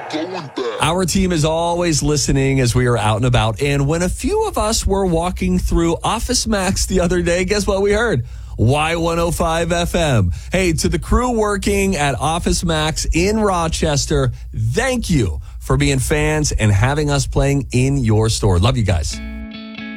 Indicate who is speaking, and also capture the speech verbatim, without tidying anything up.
Speaker 1: Our team is always listening as we are out and about. And when a few of us were walking through Office Max the other day, guess what we heard? Y one oh five F M. Hey, to the crew working at Office Max in Rochester, thank you for being fans and having us playing in your store. Love you guys.